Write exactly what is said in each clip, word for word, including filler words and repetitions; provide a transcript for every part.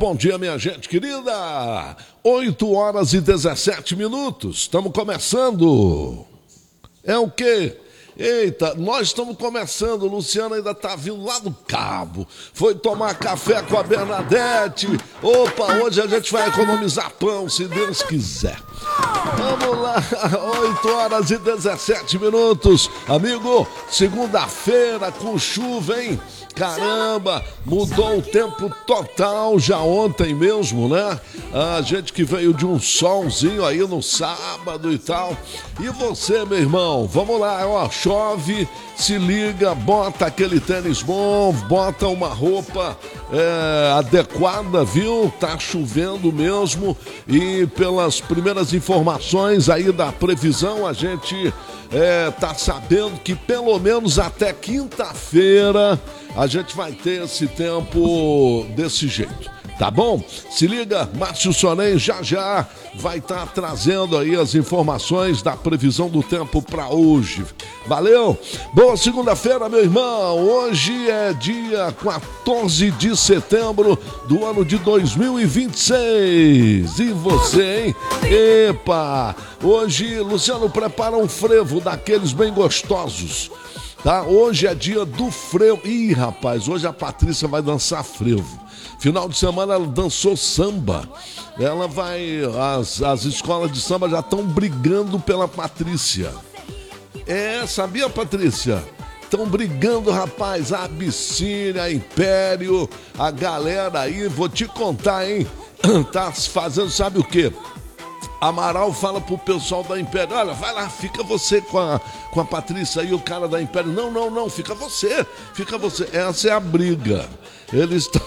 Bom dia, minha gente querida. oito horas e dezessete minutos. Estamos começando. É o quê? Eita, nós estamos começando. O Luciano ainda está vindo lá do Cabo. Foi tomar café com a Bernadette. Opa, hoje a gente vai economizar pão, se Deus quiser. Vamos lá, oito horas e dezessete minutos. Amigo, segunda-feira com chuva, hein? Caramba, mudou o tempo total já ontem mesmo, né? A gente que veio de um solzinho aí no sábado e tal. E você, meu irmão, vamos lá, ó, chove, se liga, bota aquele tênis bom, bota uma roupa é, adequada, viu? Tá chovendo mesmo e pelas primeiras informações aí da previsão, a gente é, tá sabendo que pelo menos até quinta-feira a gente vai ter esse tempo desse jeito, tá bom? Se liga, Márcio Sonem já já vai estar tá trazendo aí as informações da previsão do tempo para hoje. Valeu? Boa segunda-feira, meu irmão. Hoje é dia quatorze de setembro do ano de dois mil e vinte e seis. E você, hein? Epa! Hoje, Luciano prepara um frevo daqueles bem gostosos. Tá? Hoje é dia do frevo. Ih, rapaz, hoje a Patrícia vai dançar frevo. Final de semana ela dançou samba. Ela vai... As, as escolas de samba já estão brigando pela Patrícia. É, sabia, Patrícia? Estão brigando, rapaz. A Abissínia, a Império, a galera aí, vou te contar, hein? Tá fazendo, sabe o quê? Amaral fala pro pessoal da Império, olha, vai lá, fica você com a, com a Patrícia aí, o cara da Império. Não, não, não, fica você, fica você. Essa é a briga. Eles estão...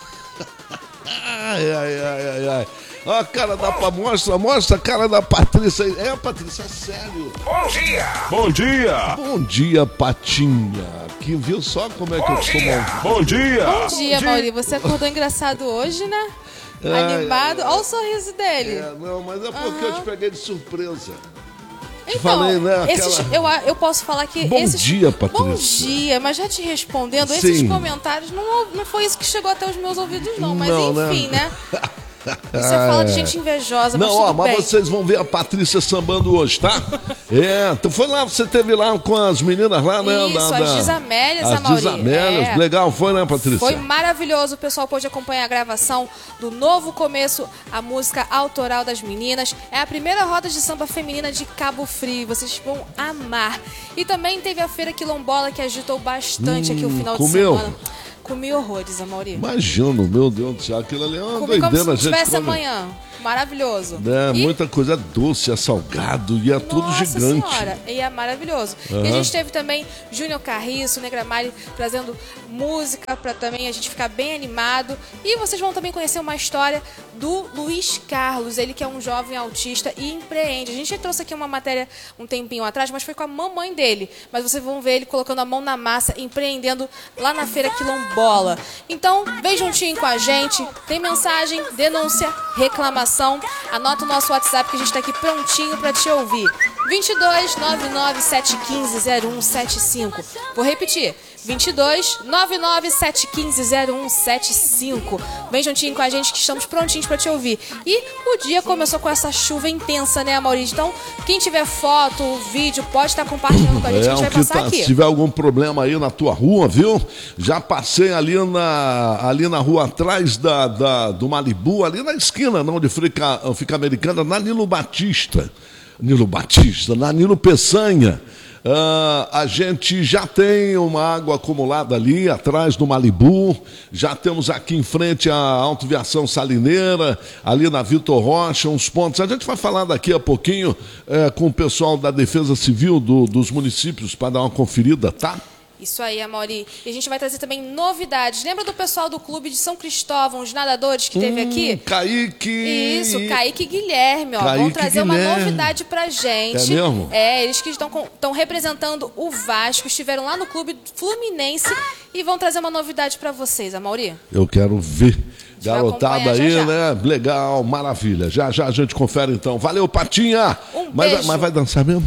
ai, ai, ai, ai, ai. Ó a cara da... Mostra, mostra a cara da Patrícia aí. É, Patrícia, é sério. Bom dia. Bom dia. Bom dia, Patinha. Que viu só como é que eu sou mal... Bom dia. Bom dia, Mauri. Você acordou engraçado hoje, né? Animado. Olha o sorriso dele. É, não, mas é porque uhum. eu te peguei de surpresa. Te então, falei, né? Aquela... esses, eu, eu posso falar que Bom esses... dia, Patrícia. Bom dia, mas já te respondendo, Sim. esses comentários, não, não foi isso que chegou até os meus ouvidos, não. Mas não, enfim, né? né? Você ah, fala de é. gente invejosa, não, mas ó, tudo mas bem. vocês vão ver a Patrícia sambando hoje, tá? É, então foi lá, você teve lá com as meninas lá, né? Isso, da, as da... Disamélias, As Amaury. Disamélias, é. legal, foi, né, Patrícia? Foi maravilhoso, o pessoal pôde acompanhar a gravação do novo começo, a música autoral das meninas. É a primeira roda de samba feminina de Cabo Frio, vocês vão amar. E também teve a Feira Quilombola, que agitou bastante hum, aqui o final comeu. de semana. Comi horrores, Amaury. Imagino, meu Deus do céu, aquilo ali é uma Comi doideira. como se gente tivesse come... amanhã. Maravilhoso. É, e... muita coisa doce, é salgado e é Nossa tudo gigante. Senhora, e é maravilhoso. Uhum. E a gente teve também Júnior Carriço, Negra Mari, trazendo música para também a gente ficar bem animado. E vocês vão também conhecer uma história do Luiz Carlos, ele que é um jovem autista e empreende. A gente já trouxe aqui uma matéria um tempinho atrás, mas foi com a mamãe dele. Mas vocês vão ver ele colocando a mão na massa, empreendendo lá na Feira Quilombola. Então, vem juntinho com a gente. Tem mensagem, denúncia, reclamação. Anota o nosso WhatsApp que a gente está aqui prontinho para te ouvir. vinte e dois, nove nove sete um cinco, zero um sete cinco. Vou repetir. vinte e dois, nove nove sete um cinco, zero um sete cinco. Vem juntinho com a gente que estamos prontinhos para te ouvir. E o dia começou com essa chuva intensa, né, Maurício? Então, quem tiver foto, vídeo, pode estar compartilhando com a gente, é, a gente vai passar tá, aqui. Se tiver algum problema aí na tua rua, viu? Já passei ali na, ali na rua atrás da, da, do Malibu, ali na esquina, não, de fica, fica Americana, na Nilo Batista. Nilo Batista, na Nilo Peçanha. Uh, a gente já tem uma água acumulada ali atrás do Malibu, já temos aqui em frente a Autoviação Salineira, ali na Vitor Rocha, uns pontos. A gente vai falar daqui a pouquinho uh, com o pessoal da Defesa Civil do, dos municípios para dar uma conferida, tá? Isso aí, Amaury. E a gente vai trazer também novidades. Lembra do pessoal do Clube de São Cristóvão, os nadadores que teve hum, aqui? Kaique! Isso, Kaique e Guilherme, ó. Kaique vão trazer Guilherme. uma novidade pra gente. É mesmo? É, eles que estão, com, estão representando o Vasco, estiveram lá no Clube Fluminense e vão trazer uma novidade pra vocês, Amaury. Eu quero ver. Garotada aí, já, já. né? Legal, maravilha. Já já a gente confere então. Valeu, Patinha! Um mas, beijo. mas vai dançar mesmo?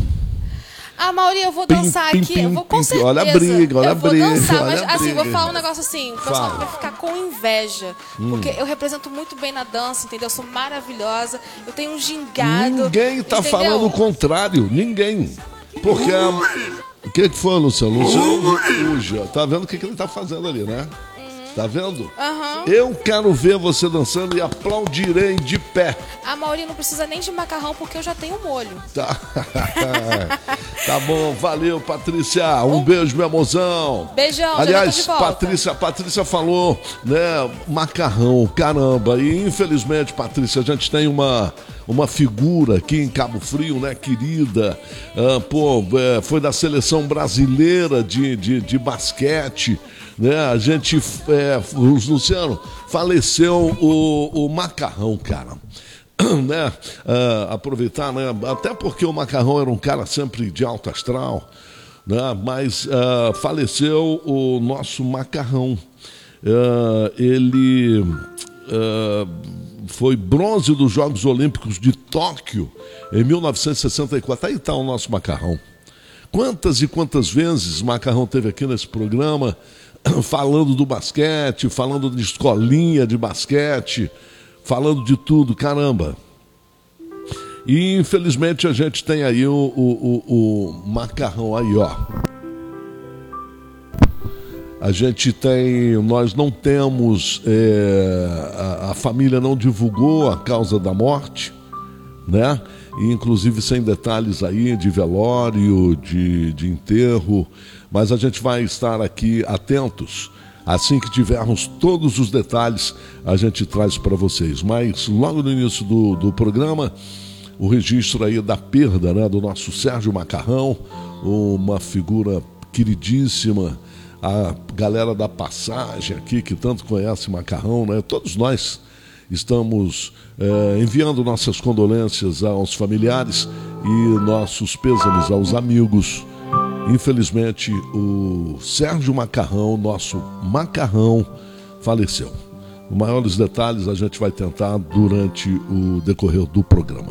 Ah, Mauri, eu vou dançar pim, aqui, pim, eu vou com pim, certeza. olha a briga, olha eu a vou briga, dançar, olha mas a assim, briga. vou falar um negócio assim, o pessoal Fala. vai ficar com inveja. Hum. Porque eu represento muito bem na dança, entendeu? Eu sou maravilhosa, eu tenho um gingado. Ninguém tá entendeu? falando o contrário, ninguém. Porque a... O que que foi, Luciano? Luciano Uja. Tá vendo o que que ele tá fazendo ali, né? Tá vendo? Uhum. Eu quero ver você dançando e aplaudirei de pé. A Mauri não precisa nem de macarrão porque eu já tenho molho. Tá, tá bom, valeu, Patrícia. Um, um beijo, meu amorzão. Beijão, aliás, já tô de volta. Patrícia, Patrícia falou, né, macarrão, caramba. E infelizmente, Patrícia, a gente tem uma, uma figura aqui em Cabo Frio, né, querida. Ah, pô, é, foi da seleção brasileira de, de, de basquete. Né, a gente, é, Luciano, faleceu o, o Macarrão, cara. Né, uh, aproveitar, né, até porque o Macarrão era um cara sempre de alto astral, né, mas uh, faleceu o nosso Macarrão. Uh, ele uh, foi bronze dos Jogos Olímpicos de Tóquio em mil novecentos e sessenta e quatro. Aí está o nosso Macarrão. Quantas e quantas vezes o Macarrão teve aqui nesse programa falando do basquete, falando de escolinha de basquete, falando de tudo, caramba. E infelizmente a gente tem aí o, o, o, o Macarrão aí, ó. A gente tem, nós não temos, é, a, a família não divulgou a causa da morte, né? E, inclusive sem detalhes aí de velório, de, de enterro, mas a gente vai estar aqui atentos. Assim que tivermos todos os detalhes, a gente traz para vocês. Mas logo no início do, do programa, o registro aí da perda, né, do nosso Sérgio Macarrão, uma figura queridíssima, a galera da Passagem aqui, que tanto conhece Macarrão, né? Todos nós estamos é, enviando nossas condolências aos familiares e nossos pêsames aos amigos. Infelizmente, o Sérgio Macarrão, nosso Macarrão, faleceu. Os maiores detalhes a gente vai tentar durante o decorrer do programa.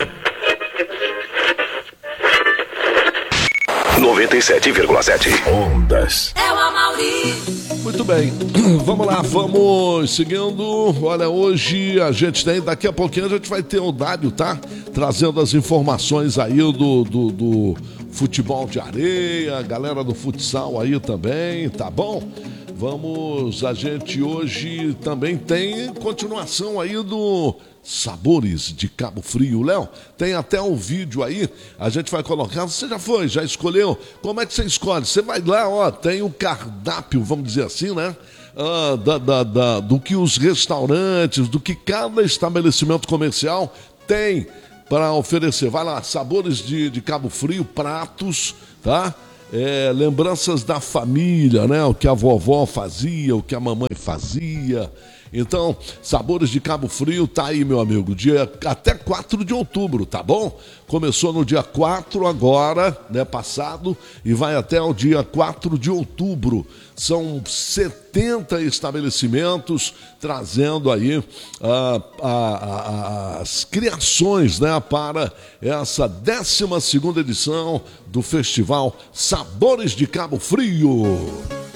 noventa e sete vírgula sete Ondas. É o Amauri. Muito bem, vamos lá, vamos seguindo. Olha, hoje a gente tem, daqui a pouquinho a gente vai ter o Dário, tá? Trazendo as informações aí do, do, do futebol de areia, galera do futsal aí também, tá bom? Vamos, a gente hoje também tem continuação aí do Sabores de Cabo Frio. Léo, tem até um vídeo aí, a gente vai colocar. Você já foi, já escolheu? Como é que você escolhe? Você vai lá, ó, tem o cardápio, vamos dizer assim, né? Ah, da, da, da, do que os restaurantes, do que cada estabelecimento comercial tem para oferecer. Vai lá, Sabores de, de Cabo Frio, pratos, tá? É, lembranças da família, né? O que a vovó fazia, o que a mamãe fazia. Então, Sabores de Cabo Frio, tá aí, meu amigo, dia, até quatro de outubro, tá bom? Começou no dia quatro agora, né, passado, e vai até o dia quatro de outubro. São setenta estabelecimentos trazendo aí ah, ah, ah, as criações, né, para essa décima segunda edição do Festival Sabores de Cabo Frio.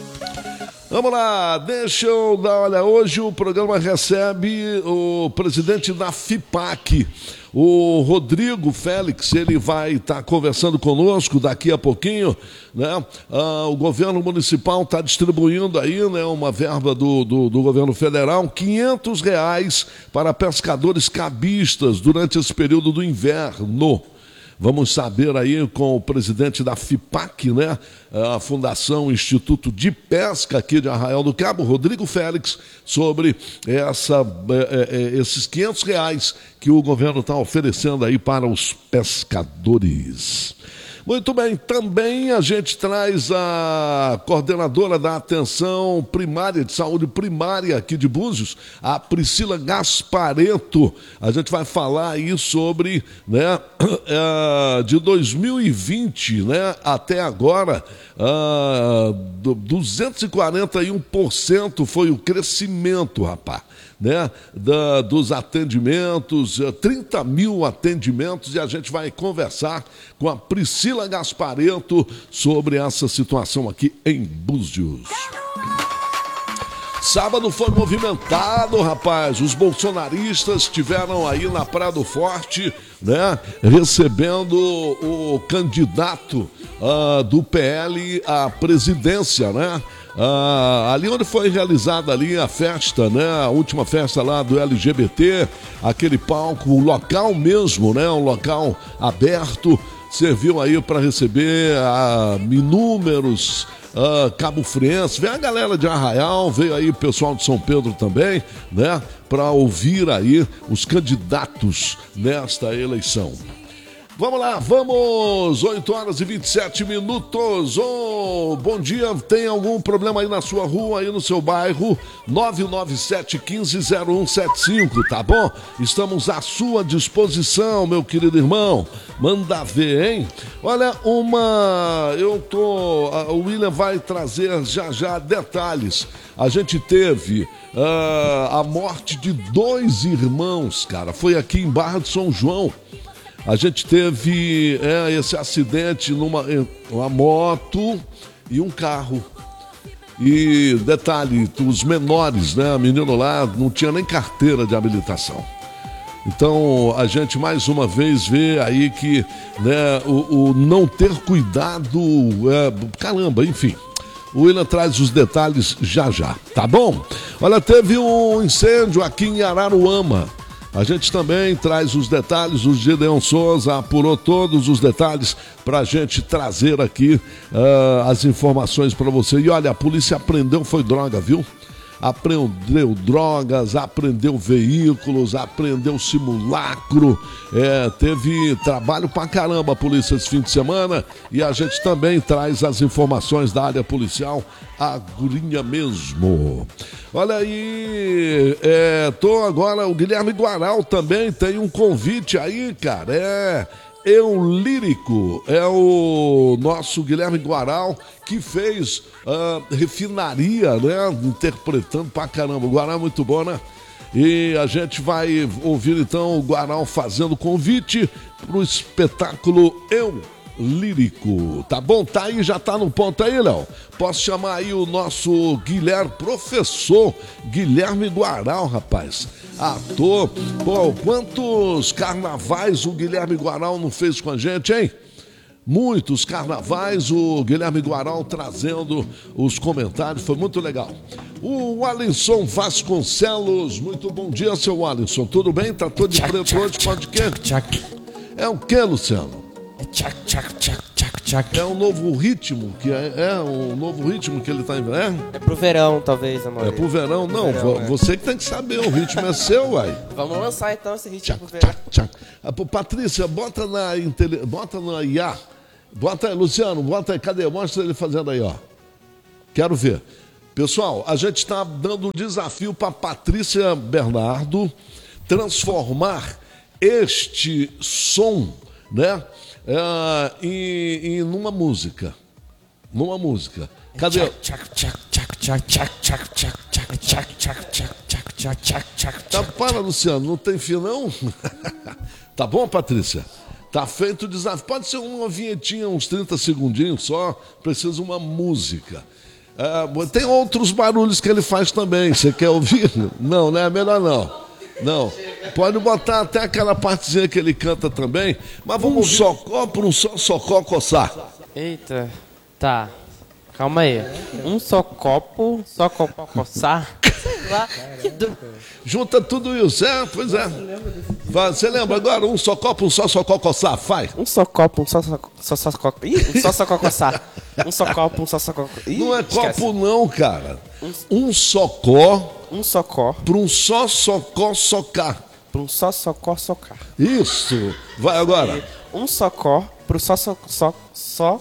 Vamos lá, deixa eu dar, olha, hoje o programa recebe o presidente da FIPAC, o Rodrigo Félix. Ele vai estar conversando conosco daqui a pouquinho, né? Ah, o governo municipal está distribuindo aí, né, uma verba do, do, do governo federal, quinhentos reais para pescadores cabistas durante esse período do inverno. Vamos saber aí com o presidente da FIPAC, né? A Fundação Instituto de Pesca aqui de Arraial do Cabo, Rodrigo Félix, sobre essa, esses quinhentos reais que o governo está oferecendo aí para os pescadores. Muito bem, também a gente traz a coordenadora da atenção primária, de saúde primária aqui de Búzios, a Priscila Gaspareto. A gente vai falar aí sobre, né, de dois mil e vinte, né, até agora, duzentos e quarenta e um por cento foi o crescimento, rapaz. Né, da, dos atendimentos, trinta mil atendimentos, e a gente vai conversar com a Priscila Gaspareto sobre essa situação aqui em Búzios. Sábado foi movimentado, rapaz. Os bolsonaristas estiveram aí na Praia do Forte, né? Recebendo o candidato uh, do P L à presidência, né? Uh, ali onde foi realizada ali a festa, né? A última festa lá do L G B T, aquele palco, o local mesmo, né? Um local aberto, serviu aí para receber uh, inúmeros uh, cabo-frienses. Veio a galera de Arraial, veio aí o pessoal de São Pedro também, né? Para ouvir aí os candidatos nesta eleição. Vamos lá, vamos! oito horas e vinte e sete minutos. Oh, bom dia, tem algum problema aí na sua rua, aí no seu bairro? nove nove sete um cinco zero um sete cinco, tá bom? Estamos à sua disposição, meu querido irmão. Manda ver, hein? Olha, uma... Eu tô... O William vai trazer já já detalhes. A gente teve uh, a morte de dois irmãos, cara. Foi aqui em Barra de São João. A gente teve é, esse acidente numa uma moto e um carro. E detalhe, os menores, né? O menino lá não tinha nem carteira de habilitação. Então a gente mais uma vez vê aí que, né, o, o não ter cuidado, é, caramba, enfim. O William traz os detalhes já já, tá bom? Olha, teve um incêndio aqui em Araruama. A gente também traz os detalhes, o Gideon Souza apurou todos os detalhes para a gente trazer aqui uh, as informações para você. E olha, a polícia apreendeu, foi droga, viu? Apreendeu drogas, apreendeu veículos, apreendeu simulacro, é, teve trabalho pra caramba a polícia esse fim de semana e a gente também traz as informações da área policial, agorinha mesmo. Olha aí, é, tô agora, o Guilherme Guaral também tem um convite aí, cara, é... Eu Lírico, é o nosso Guilherme Guaral que fez uh, refinaria, né? Interpretando pra caramba. O Guaral é muito bom, né? E a gente vai ouvir então o Guaral fazendo convite pro espetáculo Eu Lírico. Tá bom? Tá aí, já tá no ponto aí, Léo? Posso chamar aí o nosso Guilherme, professor Guilherme Guaral, rapaz. Ator. Pô, quantos carnavais o Guilherme Guaral não fez com a gente, hein? Muitos carnavais, o Guilherme Guaral trazendo os comentários, foi muito legal. O Alisson Vasconcelos, muito bom dia, seu Alisson, tudo bem? Tá todo de preto hoje, pode quê? É o que, Luciano? Tchac, tchac, tchac, tchac, tchac. É um novo ritmo, que é, é um novo ritmo que ele tá em... É? É pro verão, talvez, amor. É pro verão? Não, verão, vo- é. você que tem que saber, o ritmo é seu, uai. Vamos lançar então esse ritmo Tchac, pro verão. tchac, tchac. Ah, pô, Patrícia, bota na, intele... bota na I A. Bota aí, Luciano, bota aí, cadê? Mostra ele fazendo aí, ó. Quero ver. Pessoal, a gente está dando um desafio para Patrícia Bernardo transformar este som, né, é, em, em numa música. Numa música. Cadê? Tchac, tchac, tchac, tchac, tchac, tchac, tchac, tchac, tchac, tchac, tchac, tchac, tchac, tchac, tchac. Tá, para, Luciano, não tem fio, não? Tá bom, Patrícia? Tá feito o desafio. Pode ser uma vinhetinha, uns trinta segundinhos só. Precisa uma música. É, tem outros barulhos que ele faz também. Você quer ouvir? Não, né? Melhor não. Não. Pode botar até aquela partezinha que ele canta também. Mas vamos um socó por um só socó coçar. Eita, tá. Calma aí. Um só copo, só copo coçar. Sei lá. Que do... Junta tudo isso, é? Pois é. Você lembra agora? Um só copo, um só socó coçar. Faz. Um só copo, um só só só só copo. Ih, um só só coçar. Um só copo, um só só copo. Ih, Não é esquece. copo não, cara. Um socó Um só có, para um só socó socar. pra um só só có socar. Isso. Vai agora. Um só có pro só só só só.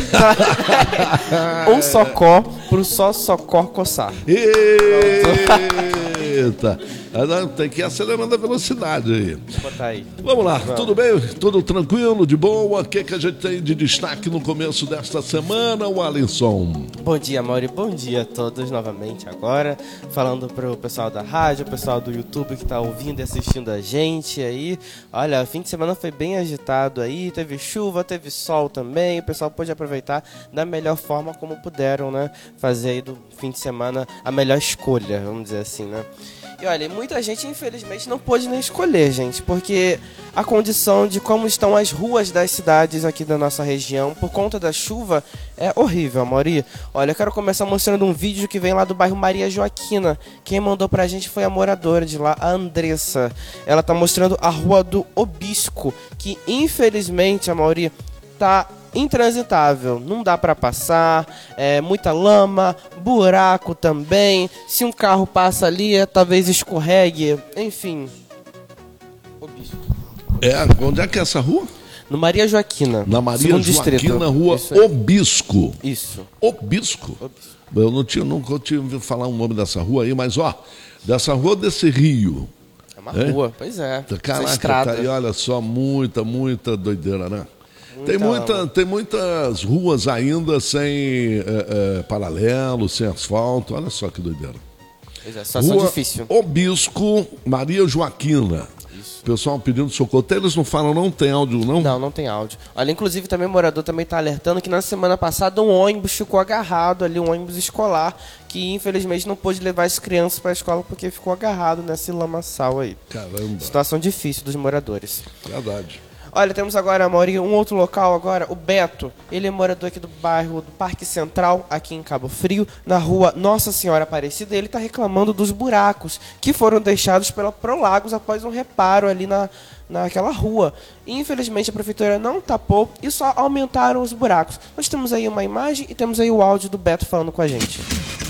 Um só có pro só só có coçar. Eita. Tem que ir acelerando a velocidade aí. Vou botar aí. Vamos lá, tudo bem? Tudo tranquilo, de boa? O que, que a gente tem de destaque no começo desta semana, o Alisson? Bom dia, Mauri. Bom dia a todos novamente agora. Falando pro pessoal da rádio, o pessoal do YouTube que tá ouvindo e assistindo a gente aí. Olha, o fim de semana foi bem agitado aí. Teve chuva, teve sol também. O pessoal pôde aproveitar da melhor forma como puderam, né? Fazer aí do fim de semana a melhor escolha, vamos dizer assim, né? E olha, muita gente infelizmente não pôde nem escolher, gente, porque a condição de como estão as ruas das cidades aqui da nossa região por conta da chuva é horrível, Mauri. Olha, eu quero começar mostrando um vídeo que vem lá do bairro Maria Joaquina. Quem mandou pra gente foi a moradora de lá, a Andressa. Ela tá mostrando a rua do Obisco, que infelizmente, a Mauri, tá intransitável, não dá pra passar, é muita lama, buraco também, se um carro passa ali, é, talvez escorregue, enfim. Obisco. É, onde é que é essa rua? No Maria Joaquina. Na Maria Joaquina, distrito. rua Isso aí. Obisco. Isso. Obisco? Obisco. Eu não tinha, nunca tinha ouvido falar o nome dessa rua aí, mas ó, dessa rua desse rio. É uma é? rua, pois é. Caraca, estrada. Tá aí, olha só, muita, muita doideira, né? Muita Tem, muita, lama. tem muitas ruas ainda sem é, é, paralelo, sem asfalto. Olha só que doideira. Pois é, situação Rua difícil. Obisco, Maria Joaquina. Isso. Pessoal pedindo socorro. Eles não falam, não tem áudio, não? Não, não tem áudio. Olha, inclusive também o morador também está alertando que na semana passada um ônibus ficou agarrado ali, um ônibus escolar, que infelizmente não pôde levar as crianças para a escola porque ficou agarrado nesse lamaçal aí. Caramba. Situação difícil dos moradores. Verdade. Olha, temos agora, Mauri, um outro local agora, o Beto. Ele é morador aqui do bairro do Parque Central, aqui em Cabo Frio, na rua Nossa Senhora Aparecida. Ele está reclamando dos buracos que foram deixados pela Prolagos após um reparo ali na, naquela rua. Infelizmente, a prefeitura não tapou e só aumentaram os buracos. Nós temos aí uma imagem e temos aí o áudio do Beto falando com a gente.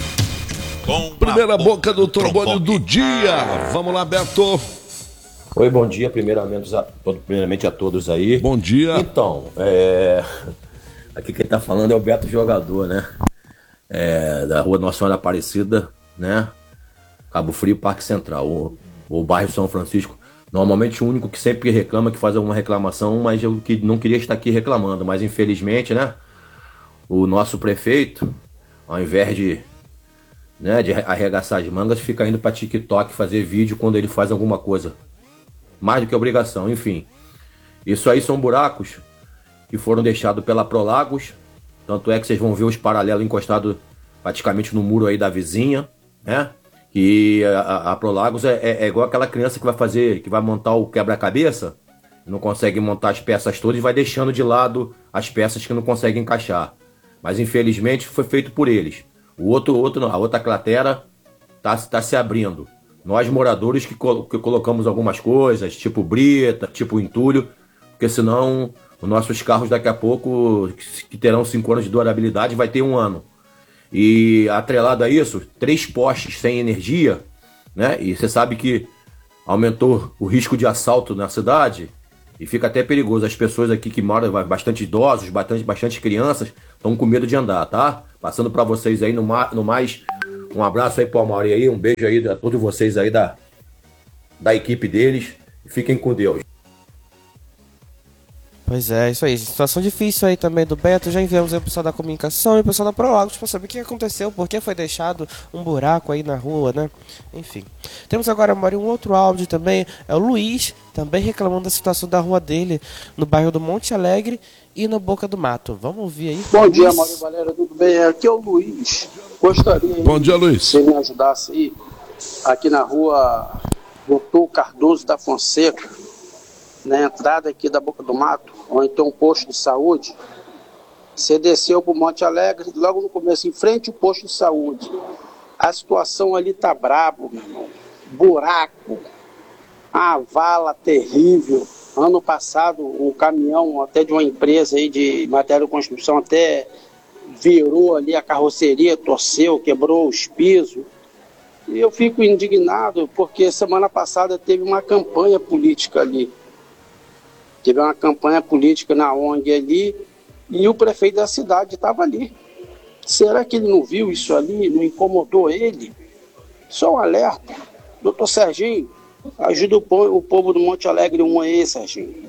Primeira boca do trombone do dia. Vamos lá, Beto. Oi, bom dia, primeiramente a, primeiramente a todos aí. Bom dia. Então, é... aqui quem tá falando é o Beto Jogador, né? É... Da rua Nossa Senhora Aparecida, né? Cabo Frio, Parque Central, o, o bairro São Francisco. Normalmente o único que sempre reclama, que faz alguma reclamação, mas eu que não queria estar aqui reclamando. Mas infelizmente, né? O nosso prefeito, ao invés de, né, de arregaçar as mangas, fica indo pra TikTok fazer vídeo quando ele faz alguma coisa. Mais do que obrigação, enfim. Isso aí são buracos que foram deixados pela Prolagos. Tanto é que vocês vão ver os paralelos encostados praticamente no muro aí da vizinha, né? E a, a Prolagos é, é, é igual aquela criança que vai fazer, que vai montar o quebra-cabeça, não consegue montar as peças todas e vai deixando de lado as peças que não consegue encaixar. Mas infelizmente foi feito por eles. O outro, outro a outra cratera tá, tá se abrindo. Nós moradores que, col- que colocamos algumas coisas, tipo brita, tipo entulho, porque senão os nossos carros daqui a pouco, que terão cinco anos de durabilidade, vai ter um ano. E atrelado a isso, três postes sem energia, né? E você sabe que aumentou o risco de assalto na cidade e fica até perigoso. As pessoas aqui que moram, bastante idosos, bastante, bastante crianças, estão com medo de andar, tá? Passando para vocês aí no, ma- no mais... Um abraço aí pro Mauri aí, um beijo aí a todos vocês aí da, da equipe deles. Fiquem com Deus. Pois é, isso aí. Situação difícil aí também do Beto. Já enviamos aí o pessoal da comunicação e o pessoal da Prolagos para saber o que aconteceu, por que foi deixado um buraco aí na rua, né? Enfim. Temos agora, Mauri, um outro áudio também. É o Luiz, também reclamando da situação da rua dele, no bairro do Monte Alegre e na Boca do Mato. Vamos ouvir aí. Bom dia, Mauri Valéria, tudo bem? Aqui é o Luiz. Gostaria aí, Bom dia, Luiz. se você me ajudasse aí, aqui na rua doutor Cardoso da Fonseca, na entrada aqui da Boca do Mato, onde tem um posto de saúde. Você desceu para o Monte Alegre, logo no começo, em frente ao posto de saúde. A situação ali tá brabo, meu irmão. Buraco, a vala terrível. Ano passado, um caminhão até de uma empresa aí de matéria de construção até virou ali a carroceria, torceu, quebrou os pisos. E eu fico indignado porque semana passada teve uma campanha política ali. Teve uma campanha política na O N G ali e o prefeito da cidade estava ali. Será que ele não viu isso ali, não incomodou ele? Só um alerta. Doutor Serginho, ajuda o povo, o povo do Monte Alegre um aí, Serginho.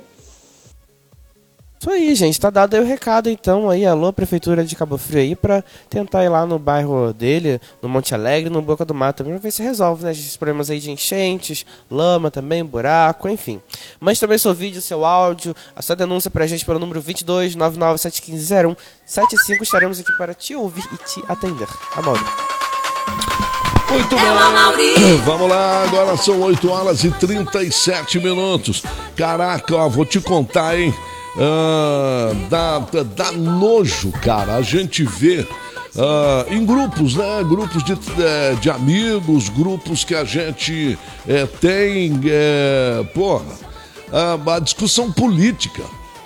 Isso aí, gente, tá dado aí o recado, então, aí, alô, Prefeitura de Cabo Frio aí, pra tentar ir lá no bairro dele, no Monte Alegre, no Boca do Mato também, pra ver se resolve, né, esses problemas aí de enchentes, lama também, buraco, enfim. Mas também seu vídeo, seu áudio, a sua denúncia pra gente pelo número vinte e dois, nove nove sete um cinco, zero um sete cinco, estaremos aqui para te ouvir e te atender. Amaury. Muito bem, vamos lá, agora são oito horas e trinta e sete minutos. Caraca, ó, vou te contar, hein? Ah, dá, dá nojo, cara, a gente vê ah, em grupos, né? Grupos de, de amigos, grupos que a gente é, tem, é, porra, a, a discussão política.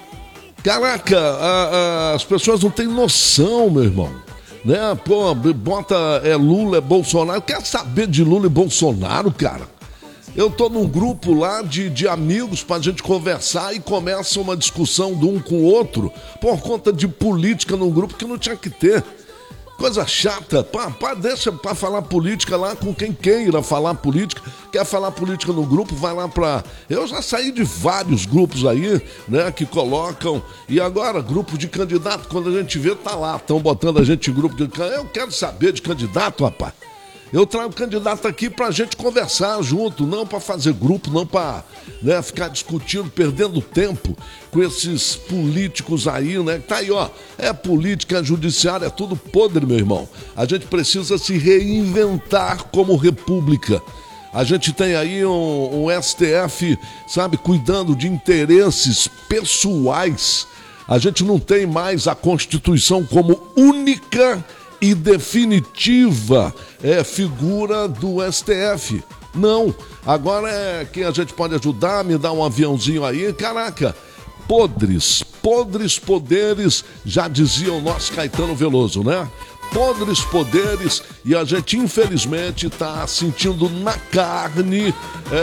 Caraca, a, a, as pessoas não têm noção, meu irmão. Né? Pô, bota é, Lula, é Bolsonaro. Quer saber de Lula e Bolsonaro, cara? Eu tô num grupo lá de, de amigos pra gente conversar e começa uma discussão de um com o outro por conta de política num grupo que não tinha que ter. Coisa chata. Pá, pá, deixa pra falar política lá com quem queira falar política. Quer falar política no grupo, vai lá pra... Eu já saí de vários grupos aí, né, que colocam... E agora, grupo de candidato, quando a gente vê, tá lá. Estão botando a gente em grupo de... Eu quero saber de candidato, rapaz. Eu trago candidato aqui pra gente conversar junto, não pra fazer grupo, não pra, né, ficar discutindo, perdendo tempo com esses políticos aí, né? Tá aí, ó, é política, é judiciária, é tudo podre, meu irmão. A gente precisa se reinventar como república. A gente tem aí um, um S T F, sabe, cuidando de interesses pessoais. A gente não tem mais a Constituição como única e definitiva é, figura do S T F. Não, agora é quem a gente pode ajudar, me dá um aviãozinho aí, caraca, podres, podres poderes, já dizia o nosso Caetano Veloso, né? Podres poderes, e a gente infelizmente está sentindo na carne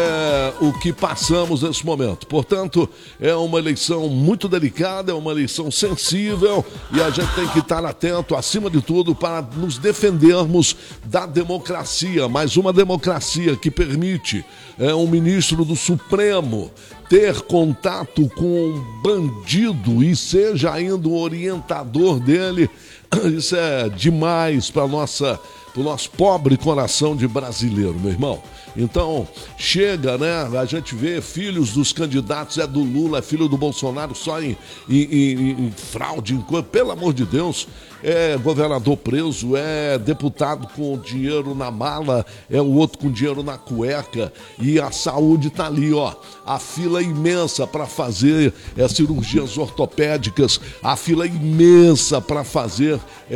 é, o que passamos nesse momento. Portanto, é uma eleição muito delicada, é uma eleição sensível, e a gente tem que estar atento, acima de tudo, para nos defendermos da democracia. Mais uma democracia que permite é, um ministro do Supremo ter contato com um bandido e seja ainda o orientador dele. Isso é demais para nossa, para o nosso pobre coração de brasileiro, meu irmão. Então, chega, né? A gente vê filhos dos candidatos, é do Lula, é filho do Bolsonaro, só em, em, em, em fraude, em coisa. Pelo amor de Deus, é governador preso, é deputado com dinheiro na mala, é o outro com dinheiro na cueca, e a saúde tá ali, ó. A fila imensa para fazer é, cirurgias ortopédicas, a fila imensa para fazer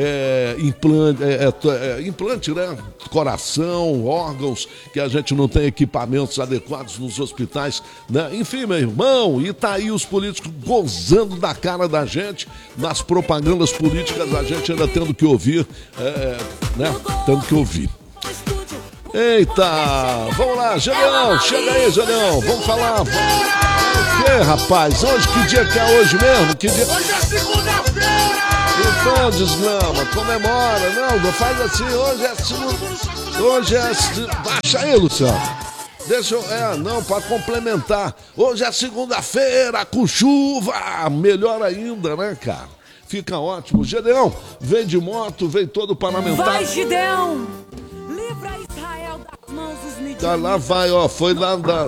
é, implante, é, é, implante, né? Coração, órgãos, que a gente não tem equipamentos adequados nos hospitais, né? Enfim, meu irmão, e tá aí os políticos gozando da cara da gente, nas propagandas políticas, a gente ainda tendo que ouvir, é, né? Tendo que ouvir. Eita, vamos lá, Julião, chega aí, Julião, vamos falar. O que, rapaz? Hoje, que dia que é hoje mesmo? Que dia... Hoje é segunda-feira! Então, desgrama, comemora, não, não faz assim, hoje é segunda... Hoje é... Baixa aí, Luciano. Deixa eu... É, não, para complementar. Hoje é segunda-feira, com chuva, melhor ainda, né, cara? Fica ótimo. Gedeão, vem de moto, vem todo parlamentar. Vai, Gideão! Livra Israel das mãos dos midianitas. Tá lá, vai, ó, foi lá da...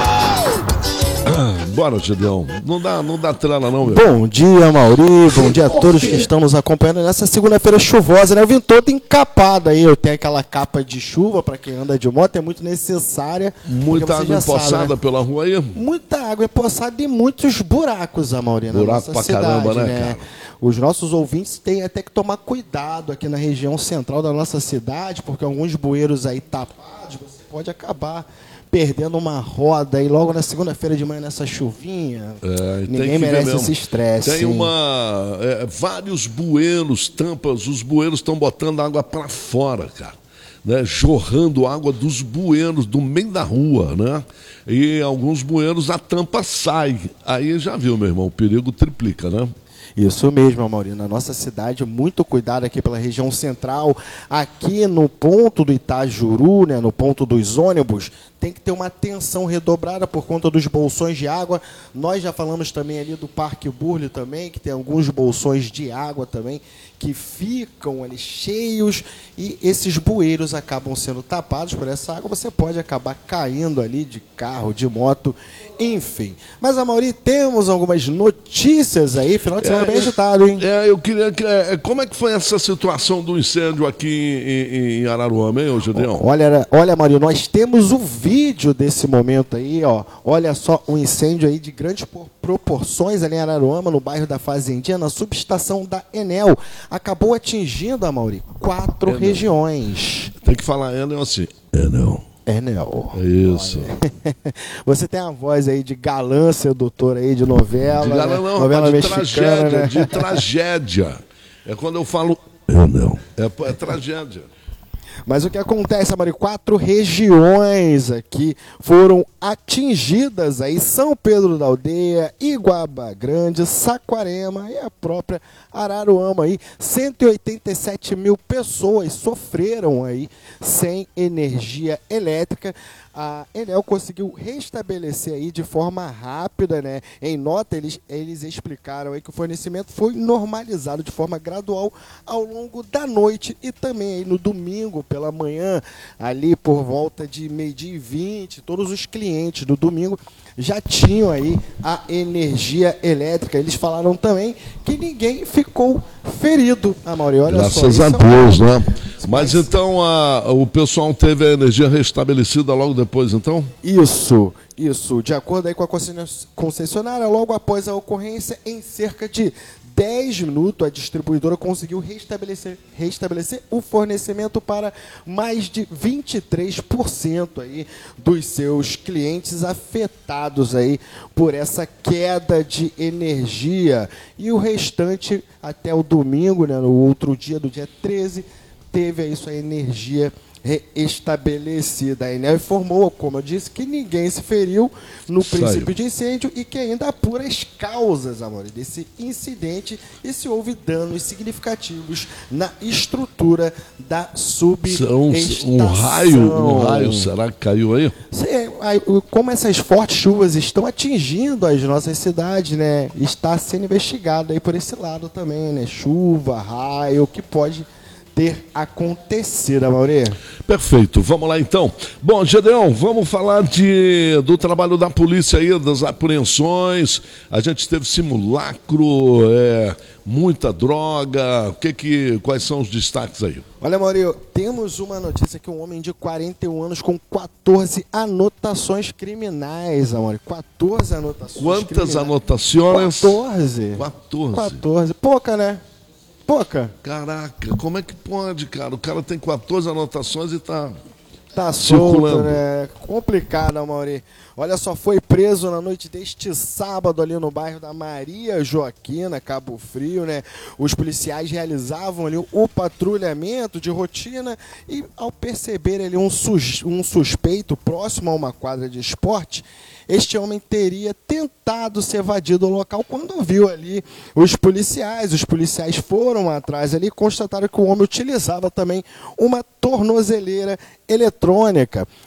Bora, Gedeão. Não dá, não dá trela, não, meu. Bom dia, Mauri. Bom dia a todos que estão nos acompanhando nessa segunda-feira chuvosa, né? Eu vim todo encapado aí. Eu tenho aquela capa de chuva, para quem anda de moto, é muito necessária. Muita água empoçada, né, pela rua aí? Muita água empoçada e muitos buracos, Mauri, na Buraco nossa pra cidade, caramba, né, né, cara? Os nossos ouvintes têm até que tomar cuidado aqui na região central da nossa cidade, porque alguns bueiros aí tapados, você pode acabar perdendo uma roda e logo na segunda-feira de manhã nessa chuvinha. É, ninguém merece esse estresse. Tem uma, é, vários bueiros, tampas, os bueiros estão botando água para fora, cara, né? Jorrando água dos bueiros do meio da rua, né? E alguns bueiros a tampa sai. Aí já viu, meu irmão, o perigo triplica, né? Isso mesmo, Amaury. Na nossa cidade, muito cuidado aqui pela região central. Aqui no ponto do Itajuru, né, no ponto dos ônibus, tem que ter uma atenção redobrada por conta dos bolsões de água. Nós já falamos também ali do Parque Burle também, que tem alguns bolsões de água também, que ficam ali cheios e esses bueiros acabam sendo tapados por essa água. Você pode acabar caindo ali de carro, de moto, enfim. Mas, Amaury, temos algumas notícias aí, final de semana é, bem agitado, hein? É, eu queria que... É, como é que foi essa situação do incêndio aqui em, em Araruama, hein, Gideão? Olha, olha, Amaury, nós temos o vídeo desse momento aí, ó. Olha só, um incêndio aí de grandes proporções ali em Araruama, no bairro da Fazendinha, na subestação da Enel. Acabou atingindo, Amaury, quatro Enel. regiões. Tem que falar Enel assim, Enel. Enel. Isso. Você tem a voz aí de galã sedutor aí de novela. De galã não, novela de mexicana, tragédia, né? de tragédia. É quando eu falo Enel. É, é tragédia. Mas o que acontece, Amaury? Quatro regiões aqui foram atingidas aí, São Pedro da Aldeia, Iguaba Grande, Saquarema e a própria Araruama aí. cento e oitenta e sete mil pessoas sofreram aí sem energia elétrica. A Enel conseguiu restabelecer aí de forma rápida, né? Em nota, eles, eles explicaram aí que o fornecimento foi normalizado de forma gradual ao longo da noite e também aí no domingo pela manhã, ali por volta de meio-dia e vinte, todos os clientes do domingo já tinham aí a energia elétrica. Eles falaram também que ninguém ficou ferido, Amaury. Olha Graças só, a Deus, é um... né? Mas então a, o pessoal teve a energia restabelecida logo depois, então? Isso, isso. De acordo aí com a concessionária, logo após a ocorrência, em cerca de dez minutos, a distribuidora conseguiu restabelecer, restabelecer o fornecimento para mais de vinte e três por cento aí dos seus clientes afetados aí por essa queda de energia. E o restante, até o domingo, né, no outro dia, do dia treze, teve aí sua energia reestabelecida. A Enel informou, como eu disse, que ninguém se feriu no Saiu. princípio de incêndio e que ainda apura as causas, Amaury, desse incidente e se houve danos significativos na estrutura da subestação. Um raio, um raio, será que caiu aí? Como essas fortes chuvas estão atingindo as nossas cidades, né, está sendo investigado aí por esse lado também, né, chuva, raio, que pode ter acontecido, Amaury. Perfeito, vamos lá então. Bom, Gedeão, vamos falar de, do trabalho da polícia aí, das apreensões. A gente teve simulacro, é, muita droga. O que que, quais são os destaques aí? Olha, Amaury, temos uma notícia que um homem de quarenta e um anos com quatorze anotações criminais, Amaury. quatorze anotações Quantas criminais. anotações? quatorze. quatorze. quatorze. Pouca, né? Pouca. Caraca, como é que pode, cara? O cara tem quatorze anotações e tá... Tá solto, né? Complicado, Amaury. Olha só, foi preso na noite deste sábado ali no bairro da Maria Joaquina, Cabo Frio, né? Os policiais realizavam ali o patrulhamento de rotina e ao perceber ali um, sus- um suspeito próximo a uma quadra de esporte, este homem teria tentado se evadir do local quando viu ali os policiais. Os policiais foram atrás ali e constataram que o homem utilizava também uma tornozeleira eletrônica.